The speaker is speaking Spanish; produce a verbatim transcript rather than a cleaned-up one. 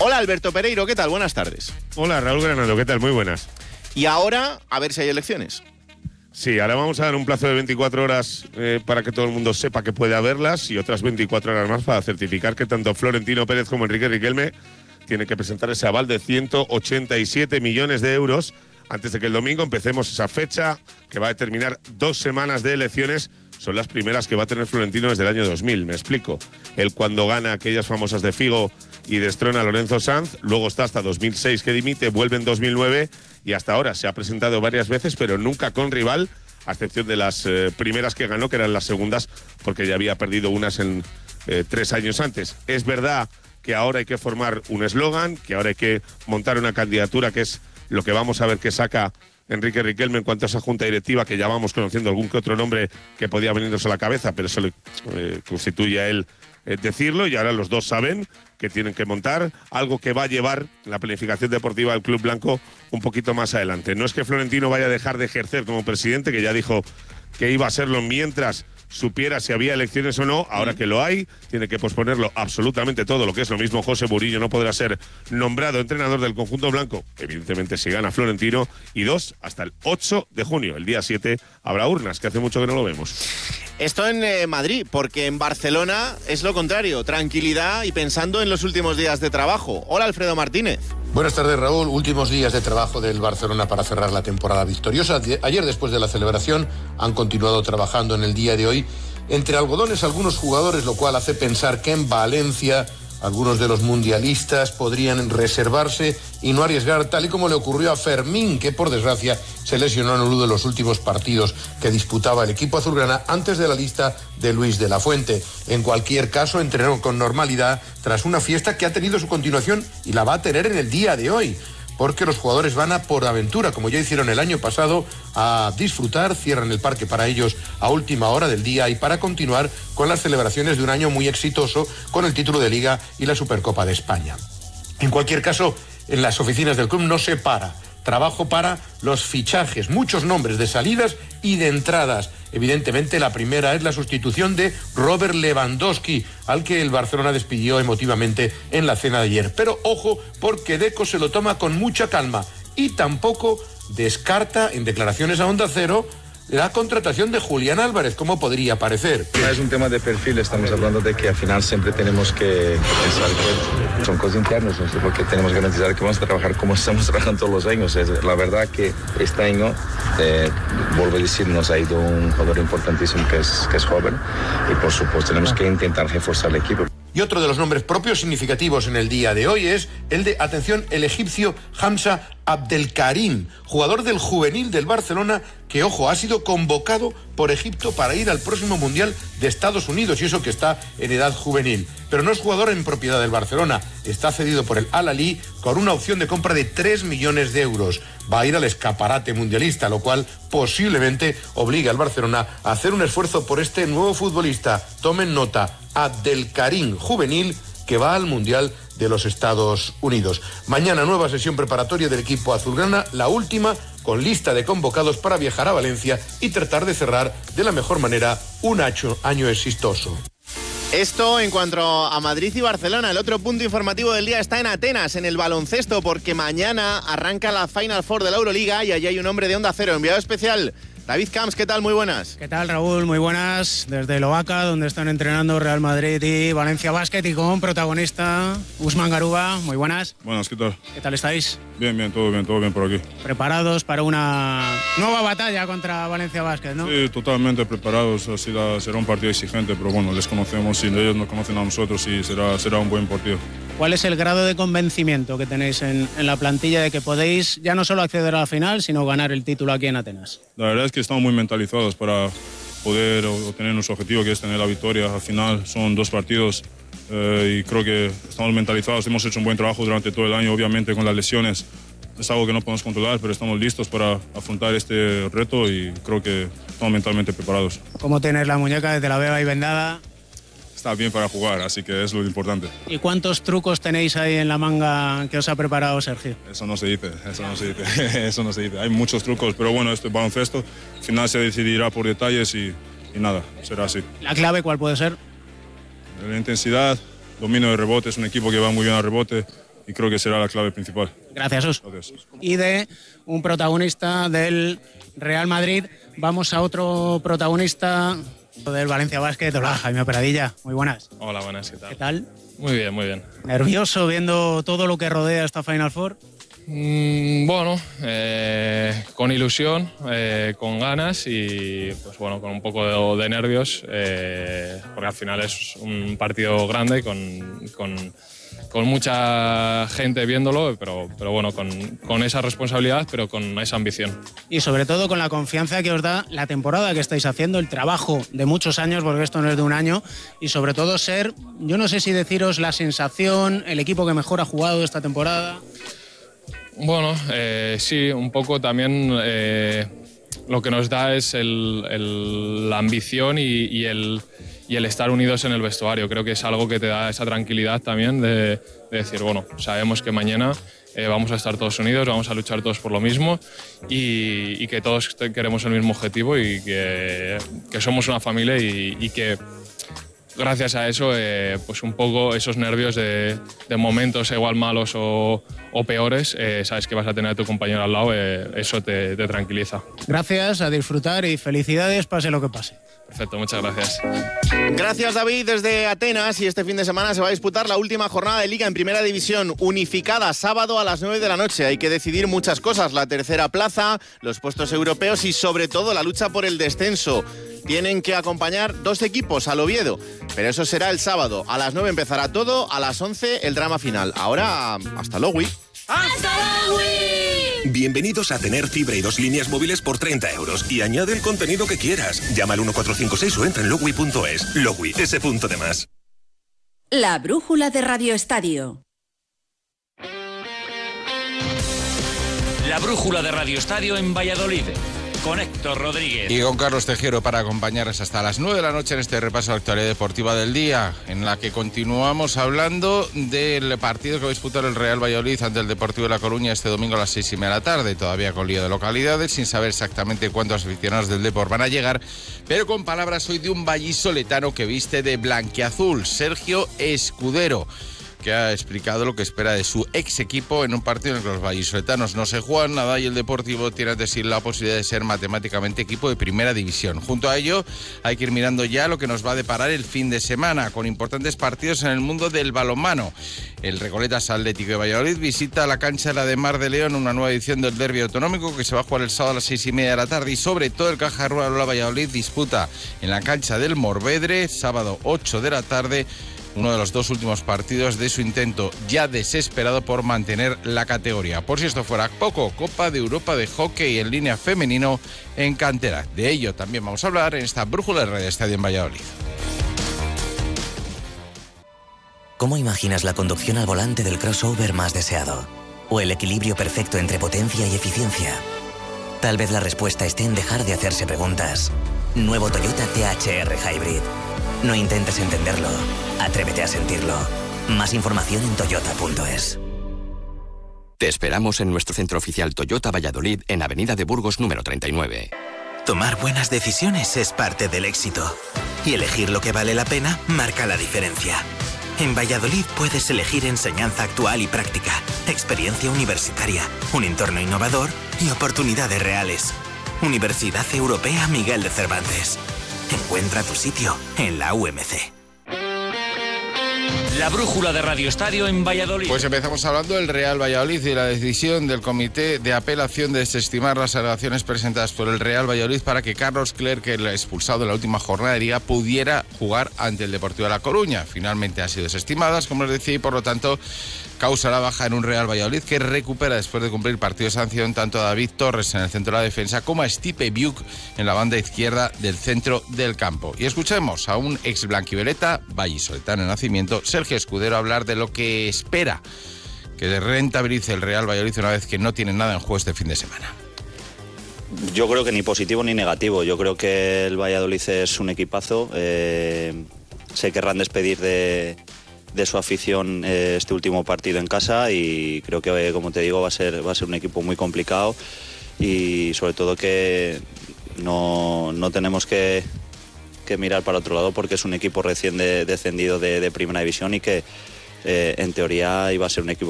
Hola Alberto Pereiro, ¿qué tal? Buenas tardes. Hola Raúl Granado, ¿qué tal? Muy buenas. Y ahora, a ver si hay elecciones. Sí, ahora vamos a dar un plazo de veinticuatro horas eh, para que todo el mundo sepa que puede haberlas y otras veinticuatro horas más para certificar que tanto Florentino Pérez como Enrique Riquelme tienen que presentar ese aval de ciento ochenta y siete millones de euros antes de que el domingo empecemos esa fecha que va a determinar dos semanas de elecciones. Son las primeras que va a tener Florentino desde el año dos mil, me explico. Él cuando gana aquellas famosas de Figo y destrona a Lorenzo Sanz, luego está hasta dos mil seis que dimite, vuelve en dos mil nueve y hasta ahora se ha presentado varias veces, pero nunca con rival, a excepción de las eh, primeras que ganó, que eran las segundas, porque ya había perdido unas en eh, tres años antes. Es verdad que ahora hay que formar un eslogan, que ahora hay que montar una candidatura, que es lo que vamos a ver que saca Enrique Riquelme en cuanto a esa junta directiva, que ya vamos conociendo algún que otro nombre que podía venirnos a la cabeza, pero eso le eh, constituye a él eh, decirlo, y ahora los dos saben que tienen que montar algo que va a llevar la planificación deportiva del Club Blanco un poquito más adelante. No es que Florentino vaya a dejar de ejercer como presidente, que ya dijo que iba a serlo mientras supiera si había elecciones o no. Ahora que lo hay, tiene que posponerlo absolutamente todo. Lo que es lo mismo, José Murillo no podrá ser nombrado entrenador del conjunto blanco, evidentemente si gana Florentino. Y dos, hasta el ocho de junio, el día siete, habrá urnas, que hace mucho que no lo vemos. Esto en eh, Madrid, porque en Barcelona es lo contrario, tranquilidad y pensando en los últimos días de trabajo. Hola Alfredo Martínez. Buenas tardes, Raúl. Últimos días de trabajo del Barcelona para cerrar la temporada victoriosa. Ayer, después de la celebración, han continuado trabajando en el día de hoy entre algodones algunos jugadores, lo cual hace pensar que en Valencia algunos de los mundialistas podrían reservarse y no arriesgar, tal y como le ocurrió a Fermín, que por desgracia se lesionó en uno de los últimos partidos que disputaba el equipo azulgrana antes de la lista de Luis de la Fuente. En cualquier caso, entrenó con normalidad tras una fiesta que ha tenido su continuación y la va a tener en el día de hoy, porque los jugadores van a por aventura, como ya hicieron el año pasado, a disfrutar, cierran el parque para ellos a última hora del día y para continuar con las celebraciones de un año muy exitoso con el título de Liga y la Supercopa de España. En cualquier caso, en las oficinas del club no se para. Trabajo para los fichajes, muchos nombres de salidas y de entradas. Evidentemente, la primera es la sustitución de Robert Lewandowski, al que el Barcelona despidió emotivamente en la cena de ayer. Pero ojo, porque Deco se lo toma con mucha calma y tampoco descarta en declaraciones a Onda Cero la contratación de Julián Álvarez, como podría parecer. Es un tema de perfil, estamos hablando de que al final siempre tenemos que pensar que son cosas internas, no sé, porque tenemos que garantizar que vamos a trabajar como estamos trabajando todos los años. Es, la verdad que este año, eh, vuelvo a decir, nos ha ido un jugador importantísimo que es, que es joven y por supuesto tenemos que intentar reforzar el equipo. Y otro de los nombres propios significativos en el día de hoy es el de, atención, el egipcio Hamza Abdelkarim, jugador del juvenil del Barcelona, que, ojo, ha sido convocado por Egipto para ir al próximo Mundial de Estados Unidos, y eso que está en edad juvenil. Pero no es jugador en propiedad del Barcelona, está cedido por el Al-Ahly con una opción de compra de tres millones de euros. Va a ir al escaparate mundialista, lo cual posiblemente obligue al Barcelona a hacer un esfuerzo por este nuevo futbolista. Tomen nota, Abdelkarim, juvenil, que va al Mundial de los Estados Unidos. Mañana nueva sesión preparatoria del equipo azulgrana, la última con lista de convocados para viajar a Valencia y tratar de cerrar de la mejor manera un año, año exitoso. Esto en cuanto a Madrid y Barcelona. El otro punto informativo del día está en Atenas, en el baloncesto, porque mañana arranca la Final Four de la Euroliga y allí hay un hombre de Onda Cero, enviado especial. David Camps, ¿qué tal? Muy buenas. ¿Qué tal, Raúl? Muy buenas. Desde el Oaca, donde están entrenando Real Madrid y Valencia Basket, y con protagonista Usman Garuba. Muy buenas. Buenas, ¿qué tal? ¿Qué tal estáis? Bien, bien, todo bien, todo bien por aquí. ¿Preparados para una nueva batalla contra Valencia Basket, no? Sí, totalmente preparados. Será, será un partido exigente, pero bueno, les conocemos y ellos nos conocen a nosotros y será, será un buen partido. ¿Cuál es el grado de convencimiento que tenéis en, en la plantilla de que podéis ya no solo acceder a la final, sino ganar el título aquí en Atenas? La verdad es que estamos muy mentalizados para poder obtener nuestro objetivo, que es tener la victoria. Al final son dos partidos eh, y creo que estamos mentalizados. Hemos hecho un buen trabajo durante todo el año, obviamente con las lesiones. Es algo que no podemos controlar, pero estamos listos para afrontar este reto y creo que estamos mentalmente preparados. ¿Cómo tienes la muñeca? Desde la veo ahí vendada. Está bien para jugar, así que es lo importante. ¿Y cuántos trucos tenéis ahí en la manga que os ha preparado Sergio? Eso no se dice, eso no se dice, eso no se dice. Hay muchos trucos, pero bueno, este baloncesto, al final se decidirá por detalles y, y nada, será así. ¿La clave cuál puede ser? La intensidad, dominio de rebote, es un equipo que va muy bien al rebote y creo que será la clave principal. Gracias, Us. Gracias. Y de un protagonista del Real Madrid, vamos a otro protagonista del Valencia Basket. Hola, Jaime Peradilla. Muy buenas. Hola, buenas, ¿qué tal? ¿Qué tal? Muy bien, muy bien. ¿Nervioso viendo todo lo que rodea esta Final Four? Mm, bueno, eh, con ilusión, eh, con ganas y pues bueno, con un poco de, de nervios, eh, porque al final es un partido grande con, con, con mucha gente viéndolo, pero, pero bueno, con, con esa responsabilidad, pero con esa ambición. Y sobre todo con la confianza que os da la temporada que estáis haciendo, el trabajo de muchos años, porque esto no es de un año, y sobre todo ser, yo no sé si deciros la sensación, el equipo que mejor ha jugado esta temporada. Bueno, eh, sí, un poco también eh, lo que nos da es el, el, la ambición y, y, el, y el estar unidos en el vestuario. Creo que es algo que te da esa tranquilidad también de, de decir, bueno, sabemos que mañana eh, vamos a estar todos unidos, vamos a luchar todos por lo mismo y, y que todos queremos el mismo objetivo y que, que somos una familia y, y que gracias a eso, eh, pues un poco esos nervios de, de momentos igual malos o, o peores, eh, sabes que vas a tener a tu compañero al lado, eh, eso te, te tranquiliza. Gracias, a disfrutar y felicidades, pase lo que pase. Perfecto, muchas gracias. Gracias, David, desde Atenas. Y este fin de semana se va a disputar la última jornada de Liga en Primera División, unificada sábado a las nueve de la noche. Hay que decidir muchas cosas, la tercera plaza, los puestos europeos y sobre todo la lucha por el descenso. Tienen que acompañar dos equipos al Oviedo, pero eso será el sábado. A las nueve empezará todo, a las once el drama final. Ahora, hasta luego. ¡Hasta luego! Bienvenidos a tener fibra y dos líneas móviles por treinta euros y añade el contenido que quieras. Llama al uno cuatro cinco seis o entra en logui punto es. Logui, ese punto de más. La brújula de Radio Estadio. La brújula de Radio Estadio en Valladolid, con Héctor Rodríguez. Y con Carlos Tejero para acompañarles hasta las nueve de la noche en este repaso de la actualidad deportiva del día, en la que continuamos hablando del partido que va a disputar el Real Valladolid ante el Deportivo de La Coruña este domingo a las seis y media de la tarde, todavía con lío de localidades, sin saber exactamente cuántos aficionados del Depor van a llegar, pero con palabras hoy de un vallisoletano que viste de blanquiazul, Sergio Escudero, que ha explicado lo que espera de su ex equipo en un partido en el que los vallisoletanos no se juegan nada y el Deportivo tiene ante sí la posibilidad de ser matemáticamente equipo de primera división. Junto a ello, hay que ir mirando ya lo que nos va a deparar el fin de semana, con importantes partidos en el mundo del balonmano. El Recoletas Atlético de Valladolid visita la cancha de la de Mar de León, una nueva edición del derbi autonómico que se va a jugar el sábado a las seis y media de la tarde, y sobre todo el Caja Rural Valladolid disputa en la cancha del Morvedre, sábado ocho de la tarde, uno de los dos últimos partidos de su intento ya desesperado por mantener la categoría. Por si esto fuera poco, Copa de Europa de Hockey en línea femenino en cantera. De ello también vamos a hablar en esta brújula de Radio Estadio en Valladolid. ¿Cómo imaginas la conducción al volante del crossover más deseado? ¿O el equilibrio perfecto entre potencia y eficiencia? Tal vez la respuesta esté en dejar de hacerse preguntas. Nuevo Toyota T H R Hybrid. No intentes entenderlo, atrévete a sentirlo. Más información en toyota punto es. Te esperamos en nuestro centro oficial Toyota Valladolid en Avenida de Burgos número treinta y nueve. Tomar buenas decisiones es parte del éxito. Y elegir lo que vale la pena marca la diferencia. En Valladolid puedes elegir enseñanza actual y práctica, experiencia universitaria, un entorno innovador y oportunidades reales. Universidad Europea Miguel de Cervantes. Encuentra tu sitio en la U M C. La brújula de Radio Estadio en Valladolid. Pues empezamos hablando del Real Valladolid y la decisión del Comité de Apelación de desestimar las alegaciones presentadas por el Real Valladolid para que Carlos Clerc, el expulsado en la última jornada de Liga, pudiera jugar ante el Deportivo de La Coruña. Finalmente han sido desestimadas, como os decía, y por lo tanto causa la baja en un Real Valladolid que recupera después de cumplir partido de sanción tanto a David Torres en el centro de la defensa como a Stipe Biuk en la banda izquierda del centro del campo. Y escuchemos a un ex blanquivioleta, vallisoletano de nacimiento, Sergio Escudero, hablar de lo que espera que rentabilice el Real Valladolid una vez que no tiene nada en juego este fin de semana. Yo creo que ni positivo ni negativo. Yo creo que el Valladolid es un equipazo. Eh, se querrán despedir de... de su afición eh, este último partido en casa y creo que, eh, como te digo, va a ser va a ser un equipo muy complicado y sobre todo que no, no tenemos que, que mirar para otro lado porque es un equipo recién de, descendido de, de Primera División y que eh, en teoría iba a ser un equipo